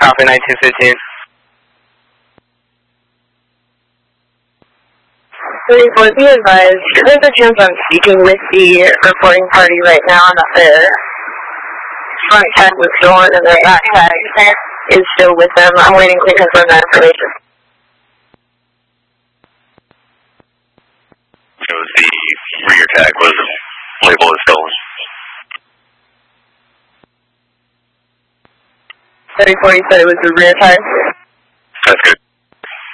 Copy 1915. 34, be advised, there's a chance I'm speaking with the reporting party right now and that their front tag was stolen and their back tag is still with them. I'm waiting to confirm that information. It was the rear tag was labeled as stolen. 34, you said it was the rear tag? That's good.